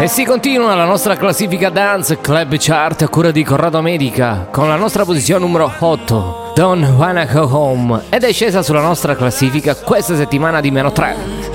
E si continua la nostra classifica Dance Club Chart a cura di Corrado Medica con la nostra posizione numero 8, Don't Wanna Go Home, ed è scesa sulla nostra classifica questa settimana di -3.